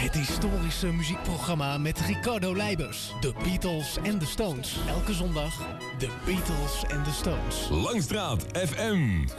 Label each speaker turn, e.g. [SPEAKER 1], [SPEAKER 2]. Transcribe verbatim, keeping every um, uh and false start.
[SPEAKER 1] Het historische muziekprogramma met Ricardo Leibers. De Beatles en de Stones. Elke zondag de Beatles en de Stones.
[SPEAKER 2] Langstraat F M.